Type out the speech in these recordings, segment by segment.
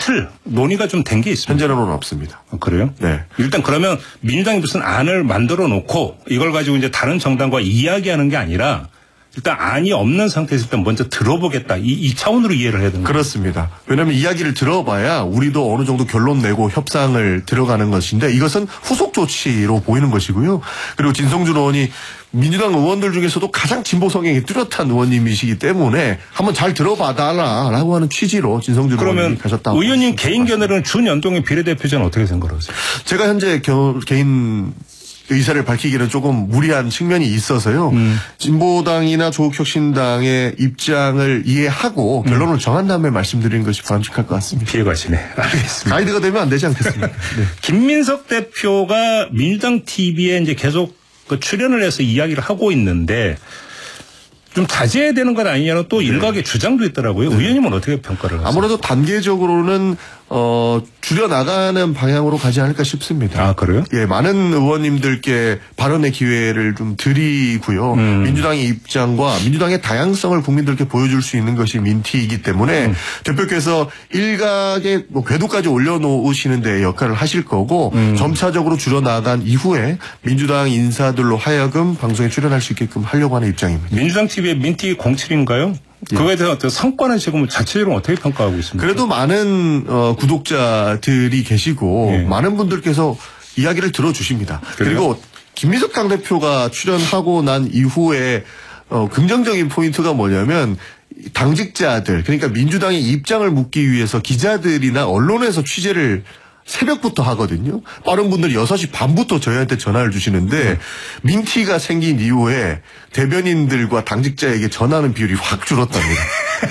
이틀 논의가 좀 된 게 있습니다. 현재로는 없습니다. 그래요? 네. 일단 그러면 민주당이 무슨 안을 만들어 놓고 이걸 가지고 이제 다른 정당과 이야기하는 게 아니라 일단 안이 없는 상태에서 일단 먼저 들어보겠다. 이 차원으로 이해를 해야 되는 거죠. 그렇습니다. 왜냐하면 이야기를 들어봐야 우리도 어느 정도 결론 내고 협상을 들어가는 것인데 이것은 후속 조치로 보이는 것이고요. 그리고 진성준 의원이 민주당 의원들 중에서도 가장 진보 성향이 뚜렷한 의원님이시기 때문에 한번 잘 들어봐달라라고 하는 취지로 진성준 의원이 가셨다고. 그러면 의원님 개인 견해는 준연동의 비례대표자는 어떻게 생각하세요? 제가 현재 개인 의사를 밝히기는 조금 무리한 측면이 있어서요. 진보당이나 조국혁신당의 입장을 이해하고 결론을 정한 다음에 말씀드리는 것이 바람직할 것 같습니다. 피해가시네. 알겠습니다. 가이드가 되면 안 되지 않겠습니까? 네. 김민석 대표가 민주당 TV에 이제 계속 그 출연을 해서 이야기를 하고 있는데 좀 자제해야 되는 것 아니냐는 또 일각의 주장도 있더라고요. 의원님은 어떻게 평가를 하세요? 아무래도 단계적으로는 줄여나가는 방향으로 가지 않을까 싶습니다. 아, 그래요? 예, 많은 의원님들께 발언의 기회를 좀 드리고요. 민주당의 입장과 민주당의 다양성을 국민들께 보여줄 수 있는 것이 민티이기 때문에 대표께서 일각의 궤도까지 올려놓으시는 데 역할을 하실 거고 점차적으로 줄여나간 이후에 민주당 인사들로 하여금 방송에 출연할 수 있게끔 하려고 하는 입장입니다. 민주당 TV의 민티 07인가요? 그거에 대한 어떤 성과는 지금 자체적으로 어떻게 평가하고 있습니까? 그래도 많은 구독자들이 계시고 예. 많은 분들께서 이야기를 들어주십니다. 그래요? 그리고 김민석 당대표가 출연하고 난 이후에 긍정적인 포인트가 뭐냐면 당직자들 그러니까 민주당의 입장을 묻기 위해서 기자들이나 언론에서 취재를 새벽부터 하거든요. 빠른 분들이 6시 반부터 저희한테 전화를 주시는데 민티가 생긴 이후에 대변인들과 당직자에게 전화하는 비율이 확 줄었답니다.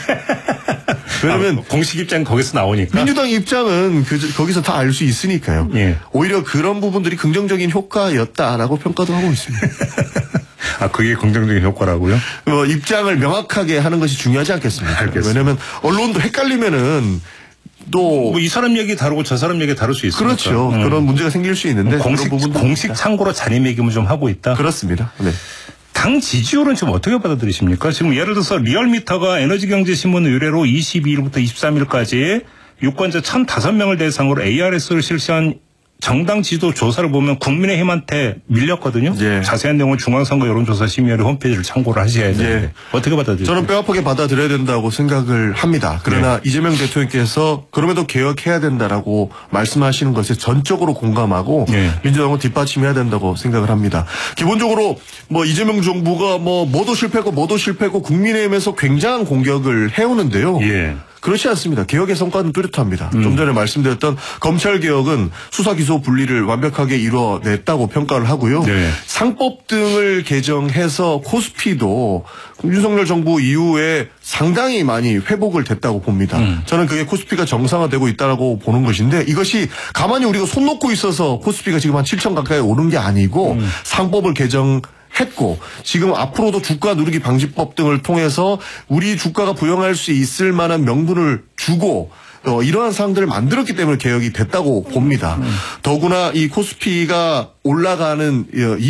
왜냐면 공식 입장 거기서 나오니까. 민주당 입장은 거기서 다 알 수 있으니까요. 예. 오히려 그런 부분들이 긍정적인 효과였다라고 평가도 하고 있습니다. 아, 그게 긍정적인 효과라고요? 입장을 명확하게 하는 것이 중요하지 않겠습니까? 알겠습니다. 왜냐하면 언론도 헷갈리면은 또 이 사람 얘기 다르고 저 사람 얘기 다를 수 있으니까. 그렇죠. 그런 문제가 생길 수 있는데 공식 참고로 자리매김을 좀 하고 있다. 그렇습니다. 네. 당 지지율은 지금 어떻게 받아들이십니까? 지금 예를 들어서 리얼미터가 에너지경제신문 의뢰로 22일부터 23일까지 유권자 1,005명을 대상으로 ARS를 실시한 정당 지지도 조사를 보면 국민의힘한테 밀렸거든요. 예. 자세한 내용은 중앙선거 여론조사심의위원회 홈페이지를 참고를 하셔야 되는데 예. 어떻게 받아들이세요? 저는 뼈아프게 받아들여야 된다고 생각을 합니다. 그러나 이재명 대통령께서 그럼에도 개혁해야 된다라고 말씀하시는 것에 전적으로 공감하고 민주당은 뒷받침해야 된다고 생각을 합니다. 기본적으로 이재명 정부가 뭐도 실패고 국민의힘에서 굉장한 공격을 해오는데요. 예. 그렇지 않습니다. 개혁의 성과는 뚜렷합니다. 좀 전에 말씀드렸던 검찰개혁은 수사기소 분리를 완벽하게 이뤄냈다고 평가를 하고요. 네. 상법 등을 개정해서 코스피도 윤석열 정부 이후에 상당히 많이 회복을 됐다고 봅니다. 저는 그게 코스피가 정상화되고 있다고 보는 것인데 이것이 가만히 우리가 손 놓고 있어서 코스피가 지금 한 7천 가까이 오른 게 아니고 상법을 했고 지금 앞으로도 주가 누르기 방지법 등을 통해서 우리 주가가 부양할 수 있을 만한 명분을 주고 이러한 사항들을 만들었기 때문에 개혁이 됐다고 봅니다. 더구나 이 코스피가 올라가는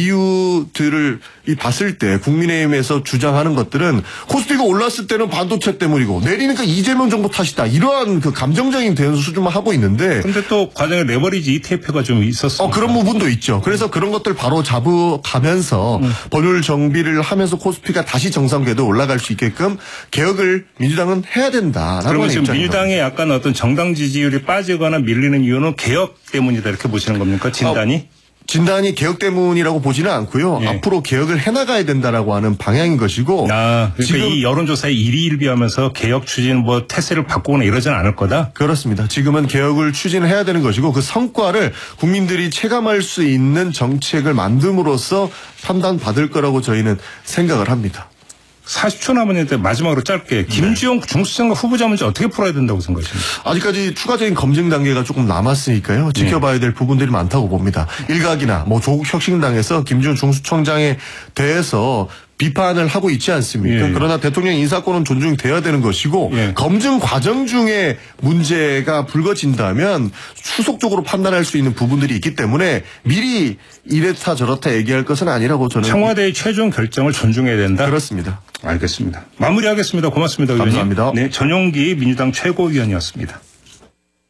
이유들을 봤을 때 국민의힘에서 주장하는 것들은 코스피가 올랐을 때는 반도체 때문이고 내리니까 이재명 정부 탓이다. 이러한 그 감정적인 대응 수준만 하고 있는데 근데 또 과정에 레버리지 ETF가 좀 있었어요. 그런 부분도 있죠. 그래서 그런 것들 바로 잡아가면서 법률 정비를 하면서 코스피가 다시 정상 궤도 올라갈 수 있게끔 개혁을 민주당은 해야 된다라고 그러면 하는 지금 입장입니다. 민주당의 약간 어떤 정당 지지율이 빠지거나 밀리는 이유는 개혁 때문이다 이렇게 보시는 겁니까? 진단이? 진단이 개혁 때문이라고 보지는 않고요. 예. 앞으로 개혁을 해나가야 된다라고 하는 방향인 것이고. 그러니까 지금 이 여론조사에 일희일비하면서 개혁 추진 태세를 바꾸거나 이러지는 않을 거다? 그렇습니다. 지금은 개혁을 추진해야 되는 것이고 그 성과를 국민들이 체감할 수 있는 정책을 만듦으로써 판단받을 거라고 저희는 생각을 합니다. 40초 남았는데 마지막으로 짧게 김주영 중수장관 후보자 문제 어떻게 풀어야 된다고 생각하십니까? 아직까지 추가적인 검증 단계가 조금 남았으니까요. 지켜봐야 될 부분들이 많다고 봅니다. 일각이나 조국혁신당에서 김주영 중수청장에 대해서 비판을 하고 있지 않습니까? 예. 그러나 대통령 인사권은 존중돼야 되는 것이고 검증 과정 중에 문제가 불거진다면 후속적으로 판단할 수 있는 부분들이 있기 때문에 미리 이렇다 저렇다 얘기할 것은 아니라고 저는. 청와대의 최종 결정을 존중해야 된다? 그렇습니다. 알겠습니다. 마무리하겠습니다. 고맙습니다. 의원님. 감사합니다. 네, 전용기 민주당 최고위원이었습니다.